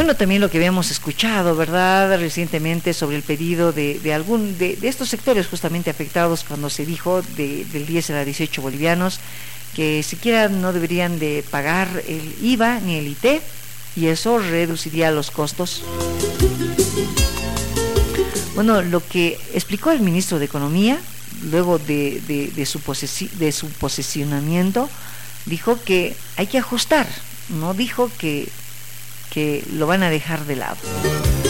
Bueno, también lo que habíamos escuchado, ¿verdad?, recientemente sobre el pedido de estos sectores justamente afectados cuando se dijo del 10 a 18 bolivianos que siquiera no deberían de pagar el IVA ni el IT, y eso reduciría los costos. Bueno, lo que explicó el ministro de Economía luego de su posicionamiento, dijo que hay que ajustar, no dijo que lo van a dejar de lado.